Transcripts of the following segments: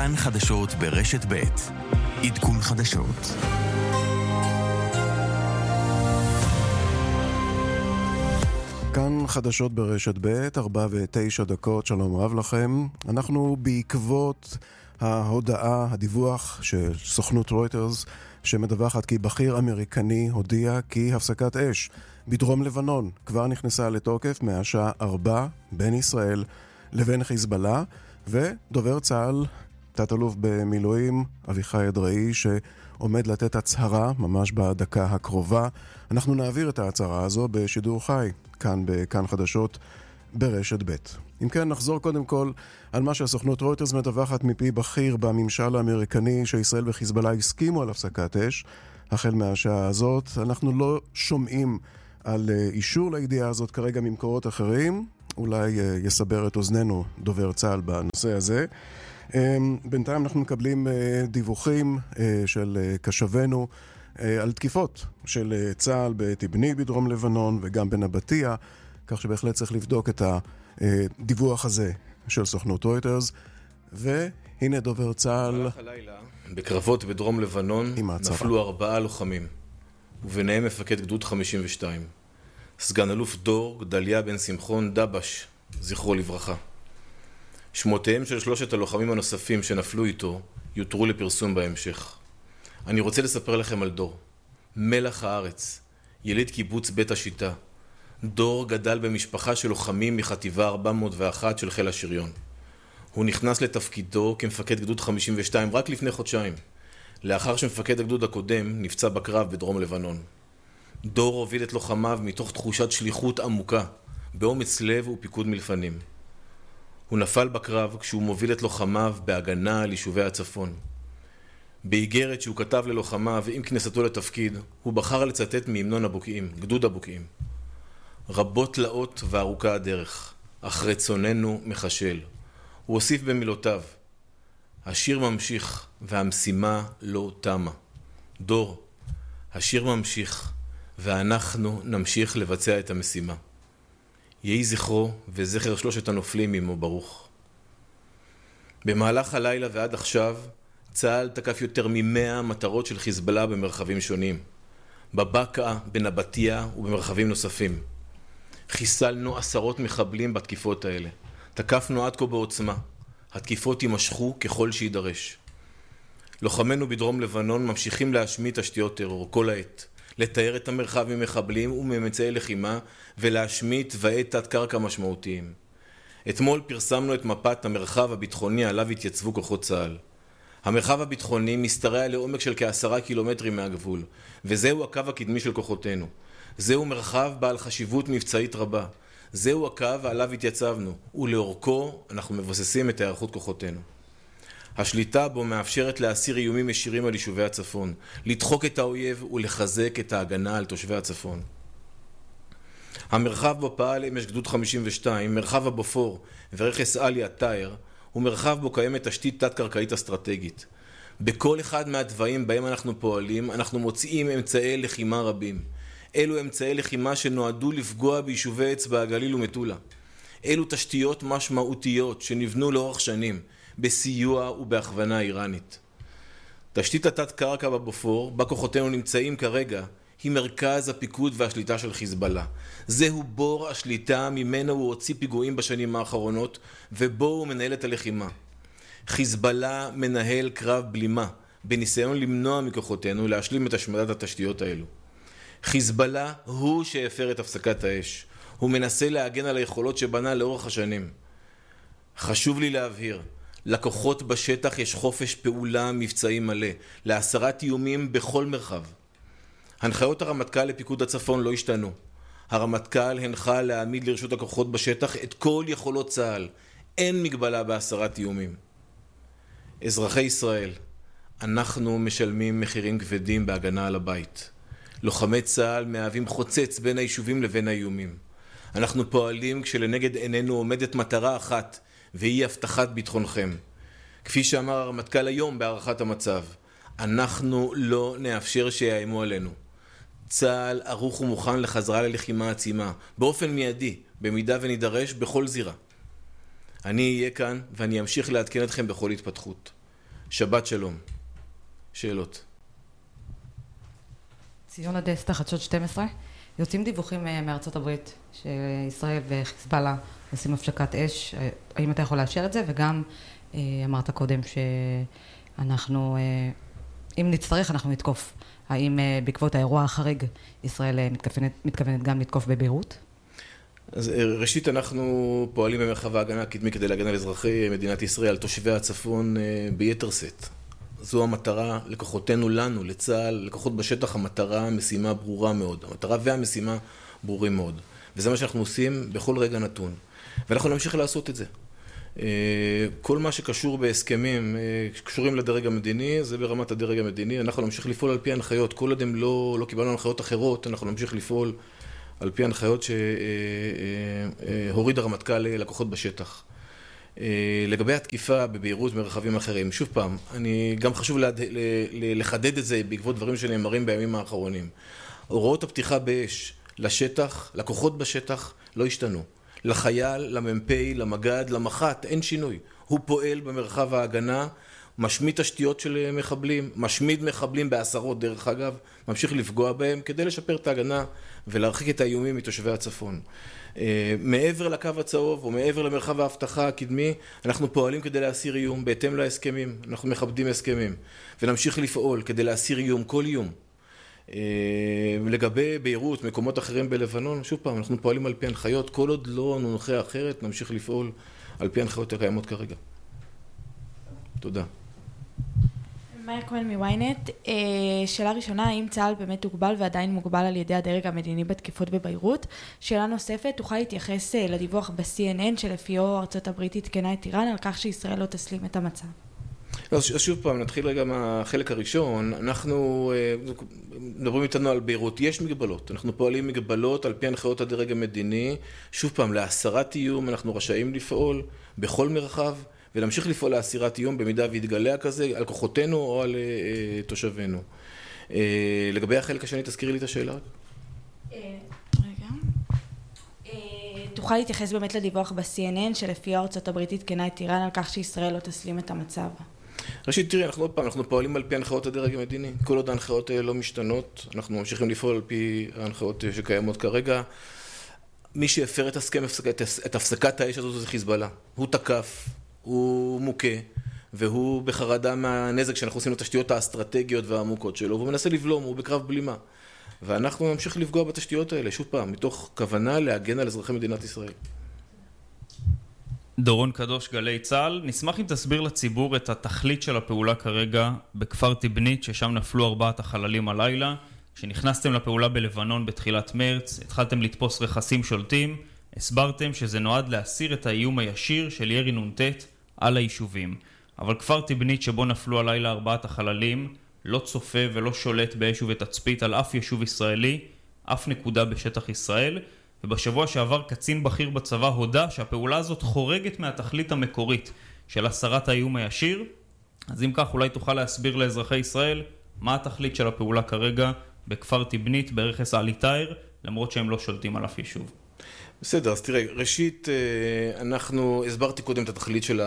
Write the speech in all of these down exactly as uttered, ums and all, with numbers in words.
כאן חדשות ברשת ב' עדכון חדשות. כאן חדשות ברשת ב' ארבע ותשע דקות, שלום רב לכם. אנחנו בעקבות ההודעה, הדיווח של סוכנות רויטרס שמדווחת כי בכיר אמריקני הודיע כי הפסקת אש בדרום לבנון כבר נכנסה לתוקף מהשעה ארבע בין ישראל לבין חיזבאללה, ודובר צה"ל, תת-אלוף במילואים אביחי אדראי, שעומד לתת הצהרה ממש בדקה הקרובה. אנחנו נעביר את ההצהרה הזו בשידור חי, כאן בכאן חדשות ברשת ב'. אם כן, נחזור קודם כל על מה שהסוכנות רויטרס מדווחת מפי בכיר בממשל האמריקני, שישראל וחיזבאללה הסכימו על הפסקת אש החל מהשעה הזאת. אנחנו לא שומעים על אישור לידיעה הזאת כרגע ממקורות אחרים, אולי יסבר את אוזננו דובר צה"ל בנושא הזה. בינתיים אנחנו מקבלים דיווחים של קשבנו על תקיפות של צה"ל בתבני בדרום לבנון וגם בנבטיה, כך שבהחלט צריך לבדוק את הדיווח הזה של סוכנות רויטרס. והנה דובר צה"ל. במהלך הלילה בקרבות בדרום לבנון נפלו ארבעה לוחמים, וביניהם מפקד גדוד חמישים ושתיים, סגן אלוף דור גדליה בן שמחון דבש, זכרו לברכה. שמותיהם של שלושת הלוחמים הנוספים שנפלו איתו יותרו לפרסום בהמשך. אני רוצה לספר לכם על דור, מלח הארץ, יליד קיבוץ בית השיטה. דור גדל במשפחה של לוחמים מחטיבה ארבע מאות ואחת של חיל השריון. הוא נכנס לתפקידו כמפקד גדוד חמישים ושתיים רק לפני חודשיים, לאחר שמפקד הגדוד הקודם נפצע בקרב בדרום לבנון. דור הוביל את לוחמיו מתוך תחושת שליחות עמוקה, באומץ לב ופיקוד מלפנים. הוא נפל בקרב כשהוא מוביל את לוחמיו בהגנה על יישובי הצפון. באיגרת שהוא כתב ללוחמיו עם כניסתו לתפקיד, הוא בחר לצטט מהמנון הבוקעים, גדוד הבוקעים. רבות לאות וארוכה הדרך, אך רצוננו מחשל. הוא הוסיף במילותיו, השיר ממשיך והמשימה לא תמה. דור, השיר ממשיך ואנחנו נמשיך לבצע את המשימה. יהי זכרו וזכר שלושת הנופלים עמו ברוך. במהלך הלילה ועד עכשיו, צה"ל תקף יותר ממאה מטרות של חיזבאללה במרחבים שונים, בבקעה, בנבטיה ובמרחבים נוספים. חיסלנו עשרות מחבלים בתקיפות האלה. תקפנו עד כה בעוצמה. התקיפות יימשכו ככל שידרש. לוחמינו בדרום לבנון ממשיכים להשמיד תשתיות טרור כל העת, לתאר את המרחב ממחבלים וממצאי לחימה ולהשמיד תוואי תת קרקע משמעותיים. אתמול פרסמנו את מפת המרחב הביטחוני עליו התייצבו כוחות צה"ל. המרחב הביטחוני משתרע לעומק של כעשרה קילומטרים מהגבול, וזהו הקו הקדמי של כוחותינו. זהו מרחב בעל חשיבות מבצעית רבה. זהו הקו עליו התייצבנו, ולאורכו אנחנו מבססים את היערכות כוחותינו. השליטה בו מאפשרת להסיר איומים ישירים על יישובי הצפון, לדחוק את האויב ולחזק את ההגנה על תושבי הצפון. המרחב בו פעל אמש גדוד חמישים ושתיים, מרחב הבופור ורכס אליה טאיר, הוא מרחב בו קיימת תשתית תת-קרקעית אסטרטגית. בכל אחד מהדברים בהם אנחנו פועלים, אנחנו מוצאים אמצעי לחימה רבים. אלו אמצעי לחימה שנועדו לפגוע ביישובי אצבע הגליל ומטולה. אלו תשתיות משמעותיות שנבנו לאורך שנים, בסיוע ובהכוונה איראנית. תשתית התת קרקע בבופור, בה כוחותינו נמצאים כרגע, היא מרכז הפיקוד והשליטה של חיזבאללה. זהו בור השליטה ממנו הוא הוציא פיגועים בשנים האחרונות, ובו הוא מנהל את הלחימה. חיזבאללה מנהל קרב בלימה, בניסיון למנוע מכוחותינו להשלים את השמדת התשתיות האלו. חיזבאללה הוא שהפר את הפסקת האש. הוא מנסה להגן על היכולות שבנה לאורך השנים. חשוב לי להבהיר, לכוחות בשטח יש חופש פעולה מבצעי מלא, להסרת איומים בכל מרחב. הנחיות הרמטכ"ל לפיקוד הצפון לא השתנו. הרמטכ"ל הנחה להעמיד לרשות הכוחות בשטח את כל יכולות צה"ל. אין מגבלה בהסרת איומים. אזרחי ישראל, אנחנו משלמים מחירים כבדים בהגנה על הבית. לוחמי צה"ל מהווים חוצץ בין היישובים לבין האיומים. אנחנו פועלים כשלנגד עינינו עומדת מטרה אחת, והיא הבטחת ביטחונכם. כפי שאמר הרמטכ"ל היום בהערכת המצב, אנחנו לא נאפשר שיאיימו עלינו. צה"ל ערוך ומוכן לחזרה ללחימה עצימה, באופן מיידי, במידה ונידרש בכל זירה. אני אהיה כאן ואני אמשיך לעדכן אתכם בכל התפתחות. שבת שלום. שאלות. ציון הדסטה, חדשות שתים עשרה. יוצאים דיווחים מארצות הברית שישראל וחיזבאללה עושים הפסקת אש. האם אתה יכול לאשר את זה? וגם אמרת קודם שאנחנו, אם נצטרך, אנחנו נתקוף. האם בעקבות האירוע החריג ישראל מתכוונת, מתכוונת גם לתקוף בביירות? אז ראשית אנחנו פועלים במרחב ההגנה הקדמי כדי להגן על אזרחי מדינת ישראל, על תושבי הצפון ביתר שאת. זו המטרה, לכוחותינו לנו, לצה"ל, לכוחות בשטח, המטרה, המשימה ברורה מאוד. המטרה והמשימה ברורים מאוד. וזה מה שאנחנו עושים בכל רגע נתון. ואנחנו נמשיך לעשות את זה. כל מה שקשור בהסכמים, שקשורים לדרג המדיני, זה ברמת הדרג המדיני. אנחנו נמשיך לפעול על פי הנחיות. כל עוד הם לא, לא קיבלנו הנחיות אחרות, אנחנו נמשיך לפעול על פי הנחיות שהוריד הרמטכ"ל לכוחות בשטח. לגבי התקיפה בביירות מרחבים אחרים, שוב פעם, אני גם חשוב לחדד את זה בעקבות דברים שנאמרים בימים האחרונים. הוראות הפתיחה באש לשטח, לכוחות בשטח, לא השתנו. לחייל, לממפי, למגד, למח"ט, אין שינוי. הוא פועל במרחב ההגנה, משמיד תשתיות של מחבלים, משמיד מחבלים בעשרות דרך אגב, ממשיך לפגוע בהם כדי לשפר את ההגנה ולהרחיק את האיומים מתושבי הצפון. מעבר לקו הצהוב או מעבר למרחב ההבטחה הקדמי, אנחנו פועלים כדי להסיר איום בהתאם להסכמים, אנחנו מכבדים הסכמים ונמשיך לפעול כדי להסיר איום, כל איום. לגבי ביירות, מקומות אחרים בלבנון, שוב פעם, אנחנו פועלים על פי הנחיות, כל עוד לא נונחה אחרת, נמשיך לפעול על פי הנחיות הקיימות כרגע. תודה. מאיה כהן מוויינט, שאלה ראשונה, האם צה"ל באמת הוגבל ועדיין מוגבל על ידי הדרג המדיני בתקיפות בביירות? שאלה נוספת, תוכל להתייחס לדיווח ב-סי אן אן שלפיו ארצות הברית התקנה את איראן על כך שישראל לא תסלים את המצב. אז שוב פעם, נתחיל רגע מהחלק הראשון. אנחנו מדברים איתנו על ביירות. יש מגבלות. אנחנו פועלים מגבלות על פי הנחיות הדרג המדיני. שוב פעם, להסרת איום אנחנו רשאים לפעול בכל מרחב, ולהמשיך לפעול להסירת איום במידה והתגלה כזה על כוחותינו או על uh, תושבינו. Uh, לגבי החלק השני, תזכירי לי את השאלה. רגע. תוכל להתייחס באמת לדיווח ב-סי אן אן שלפי ארצות הברית התקנה את איראן על כך שישראל לא תסלים את המצב. ראשית, תראי, אנחנו עוד פעם, אנחנו פועלים על פי הנחיות הדרג המדיני. כל עוד ההנחיות האלה לא משתנות, אנחנו ממשיכים לפעול על פי ההנחיות שקיימות כרגע. מי שהפר את הסכם, את הפסקת האש הזאת זה חיזבאללה. הוא תקף. הוא מוכה, והוא בחרדה מהנזק שאנחנו עושים לתשתיות האסטרטגיות והעמוקות שלו, והוא מנסה לבלום, הוא בקרב בלימה. ואנחנו נמשיך לפגוע בתשתיות האלה, שוב פעם, מתוך כוונה להגן על אזרחי מדינת ישראל. דורון קדוש, גלי צה"ל, נשמח אם תסביר לציבור את התכלית של הפעולה כרגע בכפר תבנית, ששם נפלו ארבעת החללים הלילה, כשנכנסתם לפעולה בלבנון בתחילת מרץ, התחלתם לתפוס רכסים שולטים, הסברתם שזה נועד להסיר את האיום הישיר של ירי נונטט על היישובים. אבל כפר תבנית שבו נפלו הלילה ארבעת החללים לא צופה ולא שולט באש ובתצפית על אף יישוב ישראלי, אף נקודה בשטח ישראל, ובשבוע שעבר קצין בכיר בצבא הודע שהפעולה הזאת חורגת מהתכלית המקורית של הסרת האיום הישיר. אז אם כך אולי תוכל להסביר לאזרחי ישראל מה התכלית של הפעולה כרגע בכפר תבנית ברכס עלי תאיר, למרות שהם לא שולטים על אף יישוב. בסדר, אז תראה, ראשית, אנחנו, הסברתי קודם את התכלית של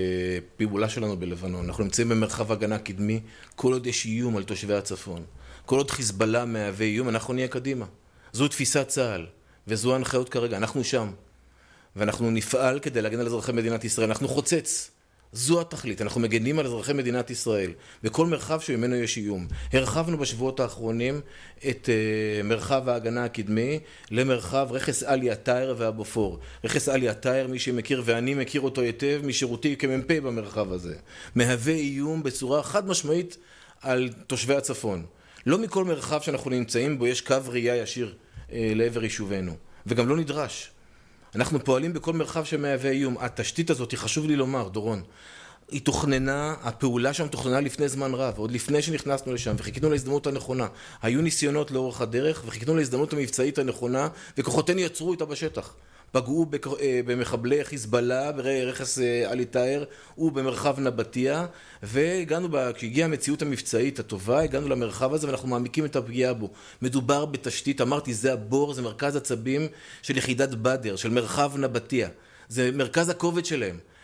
הפעולה שלנו בלבנון. אנחנו נמצאים במרחב הגנה קדמי, כל עוד יש איום על תושבי הצפון. כל עוד חיזבאללה מהווה איום, אנחנו נהיה קדימה. זו תפיסת צה"ל, וזו ההנחיות כרגע, אנחנו שם. ואנחנו נפעל כדי להגן על אזרחי מדינת ישראל. אנחנו חוצץ. זו התכלית, אנחנו מגנים על אזרחי מדינת ישראל, בכל מרחב שממנו יש איום. הרחבנו בשבועות האחרונים את uh, מרחב ההגנה הקדמי למרחב רכס עלי תאיר והבופור. רכס עלי תאיר, מי שמכיר ואני מכיר אותו היטב, משירותי כמ"פ במרחב הזה. מהווה איום בצורה חד משמעית על תושבי הצפון. לא מכל מרחב שאנחנו נמצאים בו יש קו ראייה ישיר uh, לעבר יישובינו, וגם לא נדרש. אנחנו פועלים בכל מרחב שמהווה איום. התשתית הזאת, חשוב לי לומר, דורון, היא תוכננה, הפעולה שם תוכננה לפני זמן רב, עוד לפני שנכנסנו לשם, וחיכינו להזדמנות הנכונה. היו ניסיונות לאורך הדרך, וחיכינו להזדמנות המבצעית הנכונה, וכוחותינו יצרו איתה בשטח. פגעו במחבלי חיזבאללה, ברכס עלי תאיר, ובמרחב נבטיה, והגענו, כשהגיעה המציאות המבצעית הטובה, הגענו למרחב הזה, ואנחנו מעמיקים את הפגיעה בו. מדובר בתשתית, אמרתי, זה הבור, זה מרכז עצבים של יחידת בדר, של מרחב נבטיה. זה מרכז הכובד שלהם.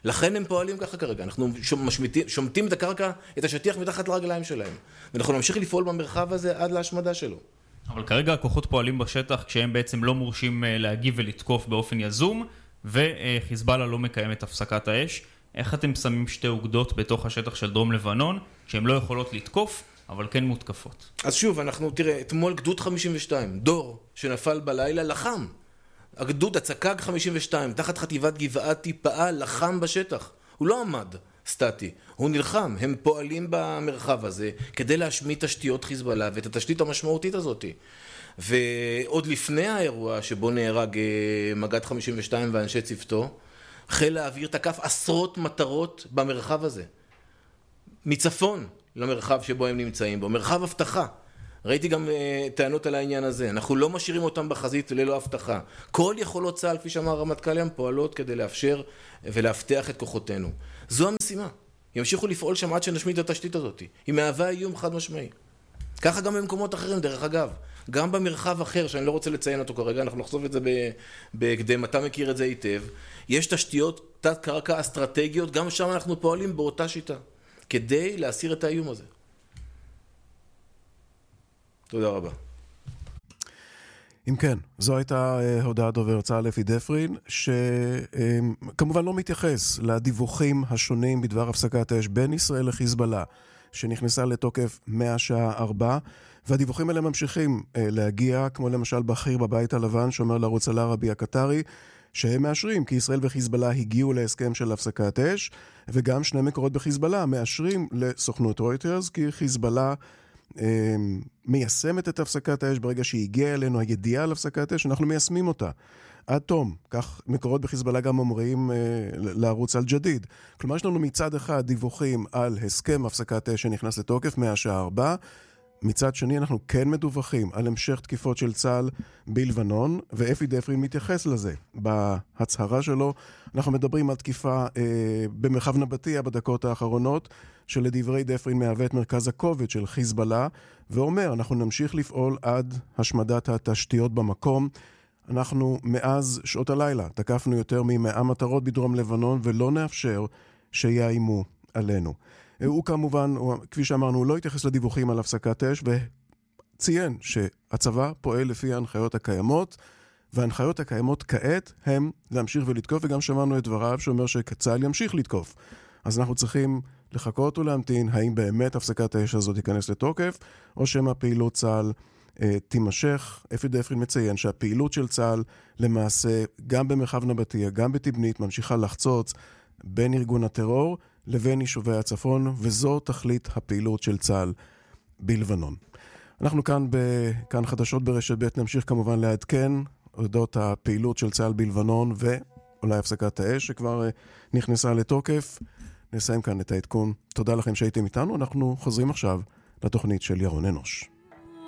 לכן הם פועלים ככה כרגע, אנחנו שומטים, שומטים את הקרקע, את השטיח מתחת לרגליים שלהם, ואנחנו נמשיך לפעול במרחב הזה עד להשמדה שלו. אבל כרגע הכוחות פועלים בשטח כשהם בעצם לא מורשים להגיב ולתקוף באופן יזום, וחיזבאללה לא מקיים את הפסקת האש. איך אתם שמים שתי אוגדות בתוך השטח של דרום לבנון, שהן לא יכולות לתקוף, אבל כן מותקפות? אז שוב, אנחנו, תראה, אתמול גדוד חמישים ושתיים, דור שנפל בלילה, לחם. הגדוד הצק"ג חמישים ושתיים, תחת חטיבת גבעתי, פעל, לחם בשטח. הוא לא עמד סטטי, הוא נלחם. הם פועלים במרחב הזה כדי להשמיד תשתיות חיזבאללה ואת התשתית המשמעותית הזאת. ועוד לפני האירוע שבו נהרג מג"ד חמישים ושתיים ואנשי צוותו, חיל האוויר תקף עשרות מטרות במרחב הזה. מצפון למרחב שבו הם נמצאים בו, מרחב הבטחה. ראיתי גם uh, טענות על העניין הזה. אנחנו לא משאירים אותם בחזית ללא הבטחה. כל יכולות צה"ל, כפי שאמר רמטכ"ל ים, פועלות כדי לאפשר ולהבטיח את כוחותינו. זו המשימה. ימשיכו לפעול שם עד שנשמיד את התשתית הזאת. היא מהווה איום חד משמעי. ככה גם במקומות אחרים, דרך אגב. גם במרחב אחר, שאני לא רוצה לציין אותו כרגע, אנחנו נחשוף את זה בהקדם, אתה מכיר את זה היטב. יש תשתיות תת קרקע אסטרטגיות, גם שם אנחנו פועלים באותה שיטה, כדי להסיר את האיום הזה. תודה רבה. אם כן, זו הייתה הודעת דובר צה"ל אפי דפרין, שכמובן לא מתייחס לדיווחים השונים בדבר הפסקת האש בין ישראל לחיזבאללה, שנכנסה לתוקף מהשעה ארבע, והדיווחים האלה ממשיכים להגיע, כמו למשל בכיר בבית הלבן, שאומר לערוץ אל-ערבי הקטרי, שהם מאשרים כי ישראל וחיזבאללה הגיעו להסכם של הפסקת אש, וגם שני מקורות בחיזבאללה מאשרים לסוכנות רויטרס, כי חיזבאללה מיישמת את הפסקת האש ברגע שהגיעה אלינו הידיעה על הפסקת אש, אנחנו מיישמים אותה עד תום. כך מקורות בחיזבאללה גם אומרים לערוץ אל-ג'דיד. כלומר, יש לנו מצד אחד דיווחים על הסכם הפסקת אש שנכנס לתוקף מהשעה ארבע, מצד שני אנחנו כן מדווחים על המשך תקיפות של צה"ל בלבנון, ואפי דפרין מתייחס לזה. בהצהרה שלו אנחנו מדברים על תקיפה אה, במרחב נבטיה בדקות האחרונות, שלדברי דפרין מהווה את מרכז הכובד של חיזבאללה, ואומר, אנחנו נמשיך לפעול עד השמדת התשתיות במקום. אנחנו מאז שעות הלילה תקפנו יותר ממאה מטרות בדרום לבנון, ולא נאפשר שיאיימו עלינו. הוא כמובן, כפי שאמרנו, הוא לא התייחס לדיווחים על הפסקת אש, וציין שהצבא פועל לפי ההנחיות הקיימות, וההנחיות הקיימות כעת הם להמשיך ולתקוף, וגם שמענו את דבריו שאומר שצה"ל ימשיך לתקוף. אז אנחנו צריכים לחכות ולהמתין, האם באמת הפסקת האש הזאת תיכנס לתוקף, או שמה פעילות צה"ל אה, תימשך. אפי דפרין מציין שהפעילות של צה"ל למעשה, גם במרחב נבטיה, גם בתבנית, ממשיכה לחצוץ בין ארגון הטרור לבין יישובי הצפון, וזו תכלית הפעילות של צה"ל בלבנון. אנחנו כאן בכאן חדשות ברשת ב' נמשיך כמובן לעדכן אודות הפעילות של צה"ל בלבנון, ואולי הפסקת האש שכבר נכנסה לתוקף. נסיים כאן את העדכון. תודה לכם שהייתם איתנו. אנחנו חוזרים עכשיו לתוכנית של ירון אנוש.